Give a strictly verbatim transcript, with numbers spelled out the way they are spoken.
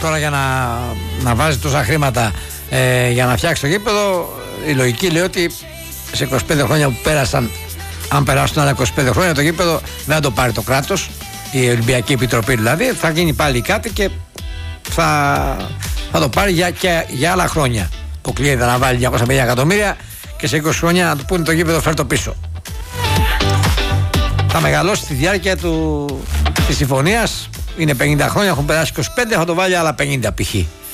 τώρα για να, να βάζει τόσα χρήματα ε, για να φτιάξει το γήπεδο, η λογική λέει ότι σε είκοσι πέντε χρόνια που πέρασαν, αν περάσουν άλλα είκοσι πέντε χρόνια, το γήπεδο δεν θα το πάρει το κράτος, η Ολυμπιακή Επιτροπή δηλαδή, θα γίνει πάλι κάτι και θα, θα το πάρει για, και, για άλλα χρόνια. Αποκλείεται να βάλει διακόσια πενήντα εκατομμύρια και σε είκοσι χρόνια να του πούνε το γήπεδο φέρ το πίσω. Θα μεγαλώσει τη διάρκεια του, της συμφωνίας. Είναι πενήντα χρόνια, έχουν περάσει είκοσι πέντε, θα το βάλει άλλα πενήντα π.χ.